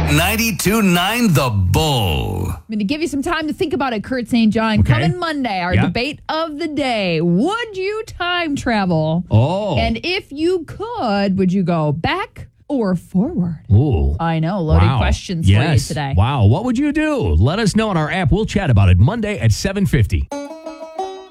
92.9 The Bull. I'm going to give you some time to think about it, Kurt St. John. Okay. Coming Monday, our debate of the day. Would you time travel? Oh. And if you could, would you go back or forward? Ooh. I know, loaded questions for you today. Wow. What would you do? Let us know on our app. We'll chat about it Monday at 7:50.